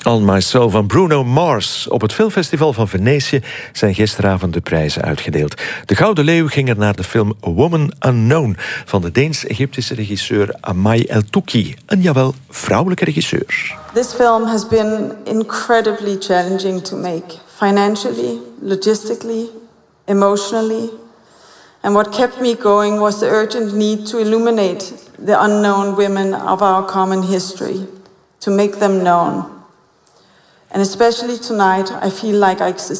On Myself van Bruno Mars. Op het filmfestival van Venetië zijn gisteravond de prijzen uitgedeeld. De Gouden Leeuw ging er naar de film A Woman Unknown van de Deens-Egyptische regisseur Amai El-Touki. Een jawel vrouwelijke regisseur. This film has been incredibly challenging to make. Financially, logistically, emotionally. And what kept me going was the urgent need to illuminate the unknown women of our common history. To make them known. And especially tonight, I feel like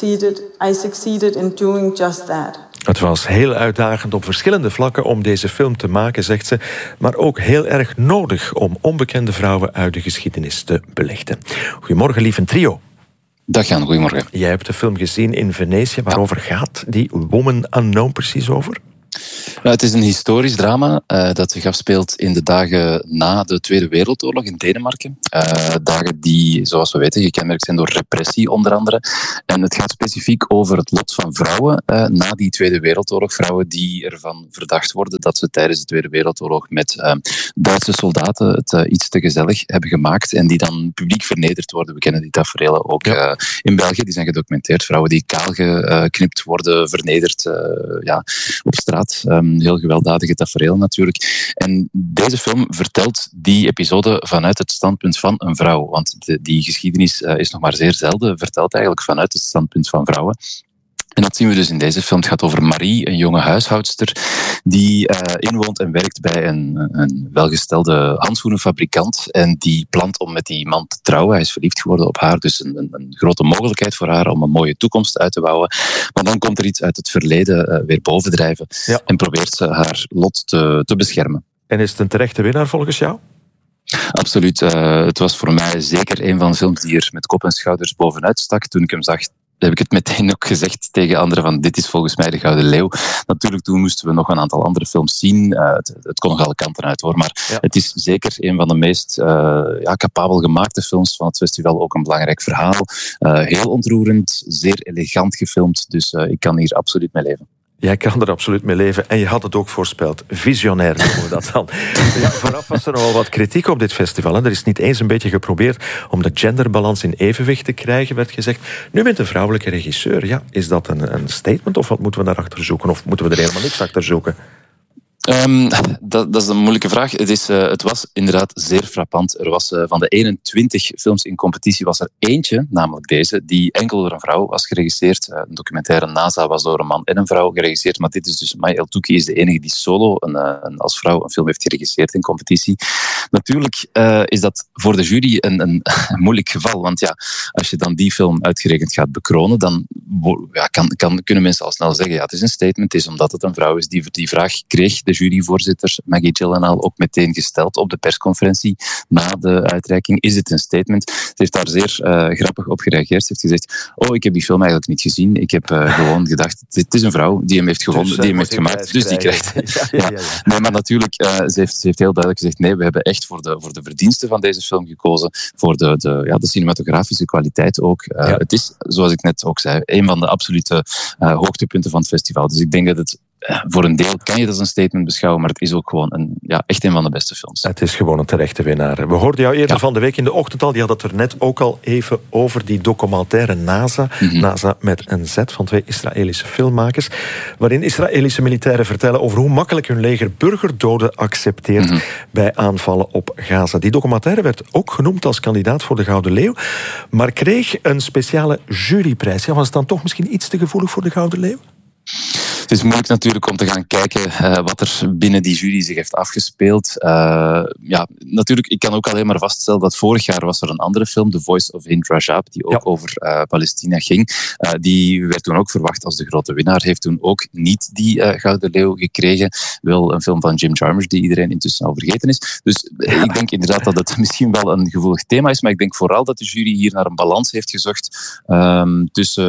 I succeeded in doing just that. Het was heel uitdagend op verschillende vlakken om deze film te maken, zegt ze. Maar ook heel erg nodig om onbekende vrouwen uit de geschiedenis te belichten. Goedemorgen, lieve trio. Dag Jan, goedemorgen. Jij hebt de film gezien in Venetië. Waarover gaat die Woman Unknown precies over? Het is een historisch drama dat zich afspeelt in de dagen na de Tweede Wereldoorlog in Denemarken. Dagen die, zoals we weten, gekenmerkt zijn door repressie onder andere. En het gaat specifiek over het lot van vrouwen na die Tweede Wereldoorlog. Vrouwen die ervan verdacht worden dat ze tijdens de Tweede Wereldoorlog met Duitse soldaten het iets te gezellig hebben gemaakt en die dan publiek vernederd worden. We kennen die taferelen ook in België, die zijn gedocumenteerd. Vrouwen die kaal geknipt worden, vernederd op straat. Heel gewelddadige taferelen natuurlijk. En deze film vertelt die episode vanuit het standpunt van een vrouw. Want die geschiedenis is nog maar zeer zelden verteld eigenlijk vanuit het standpunt van vrouwen. En dat zien we dus in deze film. Het gaat over Marie, een jonge huishoudster die inwoont en werkt bij een welgestelde handschoenenfabrikant. En die plant om met die man te trouwen. Hij is verliefd geworden op haar, dus een grote mogelijkheid voor haar om een mooie toekomst uit te bouwen. Maar dan komt er iets uit het verleden weer bovendrijven en probeert ze haar lot te beschermen. En is het een terechte winnaar volgens jou? Absoluut. Het was voor mij zeker een van de films die er met kop en schouders bovenuit stak. Toen ik hem zag, heb ik het meteen ook gezegd tegen anderen van dit is volgens mij de Gouden Leeuw. Natuurlijk, toen moesten we nog een aantal andere films zien. Het kon nog alle kanten uit hoor, maar het is zeker een van de meest capabel gemaakte films van het festival. Ook een belangrijk verhaal. Heel ontroerend, zeer elegant gefilmd, dus ik kan hier absoluut mee leven. Jij kan er absoluut mee leven en je had het ook voorspeld. Visionair noemen we dat dan. Vooraf was er al wat kritiek op dit festival. En er is niet eens een beetje geprobeerd om de genderbalans in evenwicht te krijgen, werd gezegd. Nu bent een vrouwelijke regisseur. Ja, is dat een statement of wat moeten we daarachter zoeken? Of moeten we er helemaal niks achter zoeken? Dat is een moeilijke vraag. Het was inderdaad zeer frappant. Er was van de 21 films in competitie was er eentje, namelijk deze, die enkel door een vrouw was geregisseerd. Een documentaire NASA was door een man en een vrouw geregisseerd, maar dit is dus Amai El-Touki is de enige die solo als vrouw een film heeft geregisseerd in competitie. Natuurlijk is dat voor de jury een moeilijk geval, want ja, als je dan die film uitgerekend gaat bekronen, dan kunnen mensen al snel zeggen, ja, het is een statement, het is omdat het een vrouw is. Die vraag kreeg de juryvoorzitter Maggie Gyllenhaal ook meteen gesteld op de persconferentie na de uitreiking. Is dit een statement? Ze heeft daar zeer grappig op gereageerd. Ze heeft gezegd, ik heb die film eigenlijk niet gezien. Ik heb gewoon gedacht, het is een vrouw die hem heeft gevonden, die hem heeft gemaakt, dus die krijgt. Nee, maar natuurlijk, ze heeft heel duidelijk gezegd, nee, we hebben echt voor de verdiensten van deze film gekozen, voor de cinematografische kwaliteit ook. Het is, zoals ik net ook zei, een van de absolute hoogtepunten van het festival. Dus ik denk dat het voor een deel kan je dat als een statement beschouwen, maar het is ook gewoon echt een van de beste films. Het is gewoon een terechte winnaar. We hoorden jou eerder van de week in de ochtend al, die had het er net ook al even over, die documentaire NASA. NASA met een Z van 2 Israëlische filmmakers, waarin Israëlische militairen vertellen over hoe makkelijk hun leger burgerdoden accepteert bij aanvallen op Gaza. Die documentaire werd ook genoemd als kandidaat voor de Gouden Leeuw, maar kreeg een speciale juryprijs. Ja, was het dan toch misschien iets te gevoelig voor de Gouden Leeuw? Het is moeilijk natuurlijk om te gaan kijken wat er binnen die jury zich heeft afgespeeld. Natuurlijk, ik kan ook alleen maar vaststellen dat vorig jaar was er een andere film, The Voice of Hind Rajab, die ook over Palestina ging. Die werd toen ook verwacht als de grote winnaar. Heeft toen ook niet die Gouden Leeuw gekregen. Wel een film van Jim Jarmusch, die iedereen intussen al vergeten is. Dus ik denk inderdaad dat het misschien wel een gevoelig thema is, maar ik denk vooral dat de jury hier naar een balans heeft gezocht tussen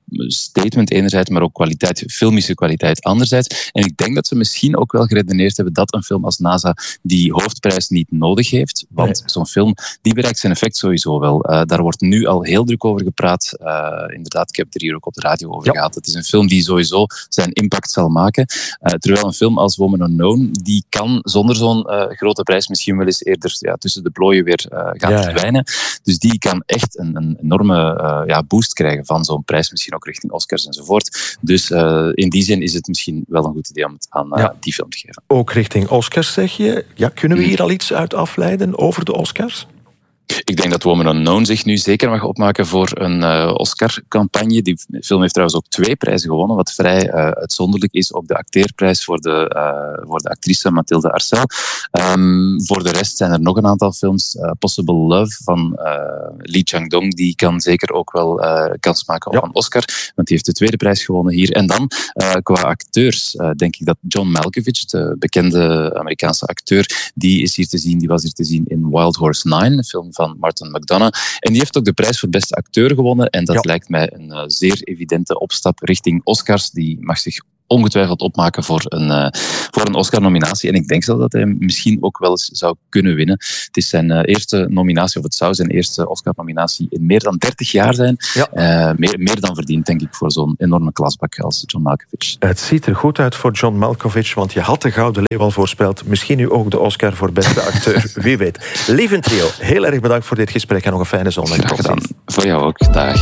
statement enerzijds, maar ook kwaliteit, filmische kwaliteit anderzijds. En ik denk dat ze misschien ook wel geredeneerd hebben dat een film als NASA die hoofdprijs niet nodig heeft, want zo'n film die bereikt zijn effect sowieso wel. Daar wordt nu al heel druk over gepraat. Inderdaad, ik heb het er hier ook op de radio over gehad. Het is een film die sowieso zijn impact zal maken. Terwijl een film als Woman Unknown, die kan zonder zo'n grote prijs misschien wel eens eerder tussen de plooien weer gaan verdwijnen. Dus die kan echt een enorme boost krijgen van zo'n prijs, misschien ook richting Oscars enzovoort. Dus in die zin is het misschien wel een goed idee om het aan die film te geven. Ook richting Oscars, zeg je. Ja, kunnen we hier al iets uit afleiden over de Oscars? Ik denk dat Woman Unknown zich nu zeker mag opmaken voor een Oscar-campagne. Die film heeft trouwens ook 2 prijzen gewonnen, wat vrij uitzonderlijk is. Ook de acteerprijs voor de actrice Mathilde Arcel. Voor de rest zijn er nog een aantal films. Possible Love van Lee Chang-dong, die kan zeker ook wel kans maken op een Oscar, want die heeft de 2e prijs gewonnen hier. En dan, qua acteurs, denk ik dat John Malkovich, de bekende Amerikaanse acteur, die was hier te zien in Wild Horse 9, een film van Martin McDonagh. En die heeft ook de prijs voor beste acteur gewonnen. En dat lijkt mij een zeer evidente opstap richting Oscars. Die mag zich ongetwijfeld opmaken voor een Oscar-nominatie. En ik denk zelfs dat hij misschien ook wel eens zou kunnen winnen. Het is zijn eerste nominatie, of het zou zijn eerste Oscar-nominatie in meer dan 30 jaar zijn. Ja. Meer dan verdiend, denk ik, voor zo'n enorme klasbak als John Malkovich. Het ziet er goed uit voor John Malkovich, want je had de Gouden Leeuw al voorspeld. Misschien nu ook de Oscar voor beste acteur. Wie weet. Lieve trio, heel erg bedankt voor dit gesprek en nog een fijne zondag. Graag gedaan. Voor jou ook. Dag.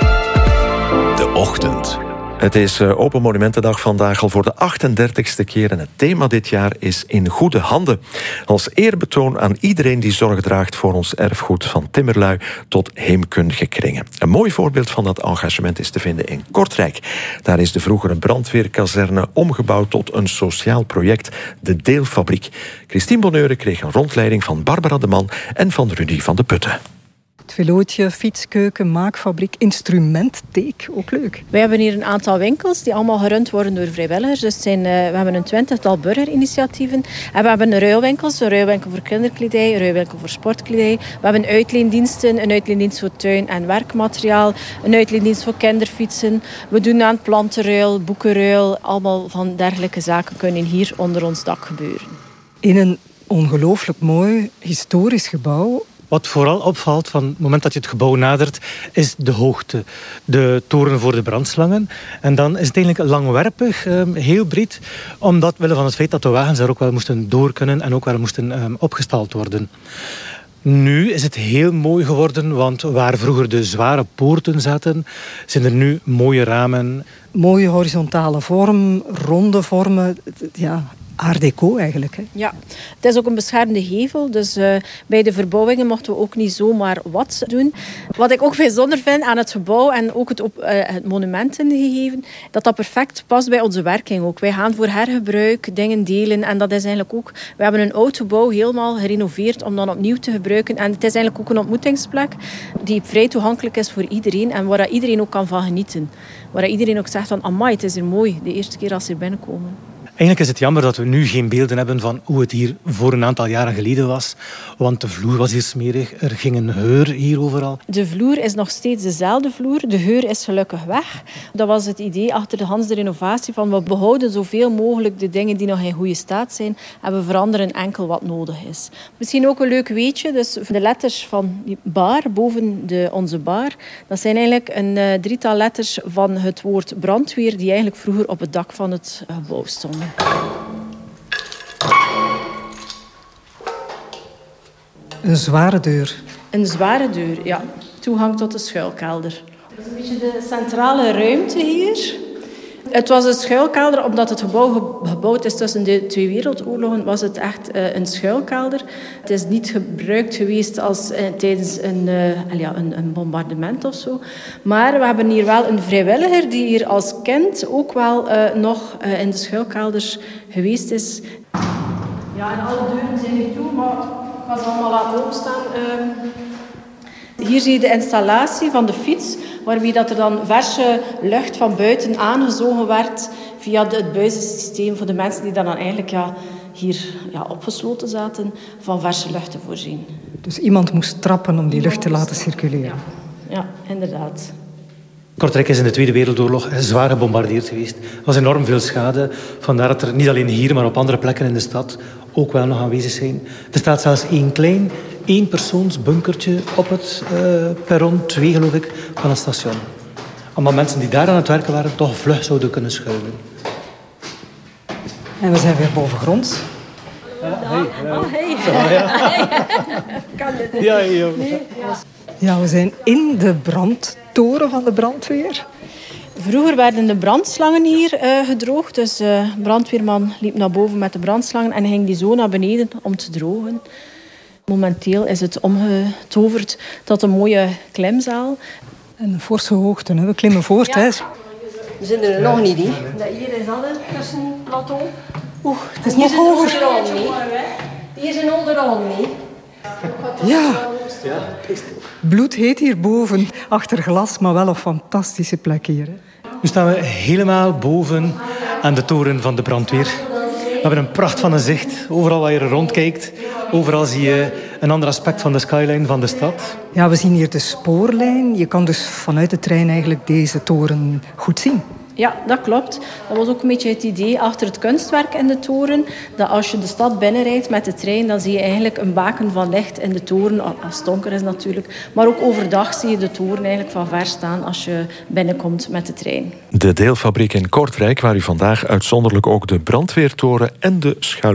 De Ochtend. Het is Open Monumentendag vandaag al voor de 38e keer en het thema dit jaar is In goede handen. Als eerbetoon aan iedereen die zorg draagt voor ons erfgoed, van timmerlui tot heemkundige kringen. Een mooi voorbeeld van dat engagement is te vinden in Kortrijk. Daar is de vroegere brandweerkazerne omgebouwd tot een sociaal project, de Deelfabriek. Christine Bonheure kreeg een rondleiding van Barbara de Man en van Rudy van de Putten. Het velootje, fietskeuken, maakfabriek, instrumenttheek, ook leuk. Wij hebben hier een aantal winkels die allemaal gerund worden door vrijwilligers. Dus we hebben een 20-tal burgerinitiatieven. En we hebben ruilwinkels, een ruilwinkel voor kinderkledij, een ruilwinkel voor sportkledij. We hebben uitleendiensten, een uitleendienst voor tuin- en werkmateriaal, een uitleendienst voor kinderfietsen. We doen aan plantenruil, boekenruil, allemaal van dergelijke zaken kunnen hier onder ons dak gebeuren. In een ongelooflijk mooi historisch gebouw. Wat vooral opvalt van het moment dat je het gebouw nadert, is de hoogte. De toren voor de brandslangen. En dan is het eigenlijk langwerpig, heel breed, omdat wille van het feit dat de wagens daar ook wel moesten door kunnen en ook wel moesten opgestald worden. Nu is het heel mooi geworden, want waar vroeger de zware poorten zaten, zijn er nu mooie ramen. Mooie horizontale vorm, ronde vormen, ja, Art Deco eigenlijk. Hè? Ja, het is ook een beschermde gevel. Dus bij de verbouwingen mochten we ook niet zomaar wat doen. Wat ik ook bijzonder vind aan het gebouw en ook het monumentengegeven, dat perfect past bij onze werking ook. Wij gaan voor hergebruik, dingen delen. En dat is eigenlijk ook... We hebben een oud gebouw helemaal gerenoveerd om dan opnieuw te gebruiken. En het is eigenlijk ook een ontmoetingsplek die vrij toegankelijk is voor iedereen. En waar iedereen ook kan van genieten. Waar iedereen ook zegt van, amai, het is hier mooi. De eerste keer als ze hier binnenkomen. Eigenlijk is het jammer dat we nu geen beelden hebben van hoe het hier voor een aantal jaren geleden was. Want de vloer was hier smerig, er ging een geur hier overal. De vloer is nog steeds dezelfde vloer, de geur is gelukkig weg. Dat was het idee achter de renovatie van we behouden zoveel mogelijk de dingen die nog in goede staat zijn en we veranderen enkel wat nodig is. Misschien ook een leuk weetje, dus de letters van die bar, boven onze bar, dat zijn eigenlijk een 3-tal letters van het woord brandweer die eigenlijk vroeger op het dak van het gebouw stonden. Een zware deur. Een zware deur, ja. Toegang tot de schuilkelder. Dat is een beetje de centrale ruimte hier. Het was een schuilkelder, omdat het gebouw gebouwd is tussen de 2 wereldoorlogen, was het echt een schuilkelder. Het is niet gebruikt geweest als tijdens een bombardement of zo. Maar we hebben hier wel een vrijwilliger die hier als kind ook wel nog in de schuilkelders geweest is. Ja, en alle deuren zijn hier toe, maar ik ga ze allemaal laten openstaan. Hier zie je de installatie van de fiets, waarbij dat er dan verse lucht van buiten aangezogen werd via het buizensysteem voor de mensen die dan eigenlijk hier opgesloten zaten, van verse lucht te voorzien. Dus iemand moest trappen om die lucht te laten circuleren. Ja, inderdaad. Kortrijk is in de Tweede Wereldoorlog zwaar gebombardeerd geweest. Er was enorm veel schade. Vandaar dat er niet alleen hier, maar op andere plekken in de stad ook wel nog aanwezig zijn. Er staat zelfs één klein eenpersoonsbunkertje op het perron, 2 geloof ik, van het station. Omdat mensen die daar aan het werken waren toch vlug zouden kunnen schuilen. En we zijn weer bovengronds. Ja, we zijn in de brandtoren van de brandweer. Vroeger werden de brandslangen hier gedroogd. Dus de brandweerman liep naar boven met de brandslangen en ging die zo naar beneden om te drogen. Momenteel is het omgetoverd tot een mooie klimzaal. En een forse hoogte, hè. We klimmen voort. Ja. Hè. We zijn er nog niet, hè. Hier is al een tussenplateau. Het is nog hoger. Hier zijn onderaan mee. Ja, bloedheet hierboven. Achter glas, maar wel een fantastische plek hier. Hè. Nu staan we helemaal boven aan de toren van de brandweer. We hebben een pracht van een zicht. Overal waar je rondkijkt, overal zie je een ander aspect van de skyline van de stad. Ja, we zien hier de spoorlijn. Je kan dus vanuit de trein eigenlijk deze toren goed zien. Ja, dat klopt. Dat was ook een beetje het idee achter het kunstwerk in de toren. Dat als je de stad binnenrijdt met de trein, dan zie je eigenlijk een baken van licht in de toren. Als het donker is natuurlijk. Maar ook overdag zie je de toren eigenlijk van ver staan als je binnenkomt met de trein. De deelfabriek in Kortrijk, waar u vandaag uitzonderlijk ook de brandweertoren en de schuil